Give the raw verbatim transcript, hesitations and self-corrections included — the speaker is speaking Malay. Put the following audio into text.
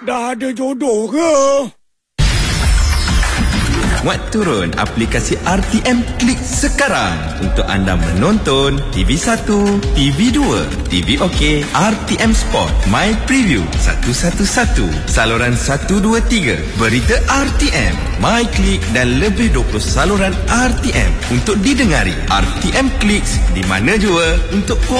Dah ada jodoh ke? Muat turun aplikasi R T M Klik sekarang untuk anda menonton T V satu, T V dua, T V OK, R T M Sport, My Preview satu satu satu, saluran satu dua tiga, berita R T M, My Klik dan lebih dua puluh saluran R T M untuk didengari. R T M Klik di mana jua untuk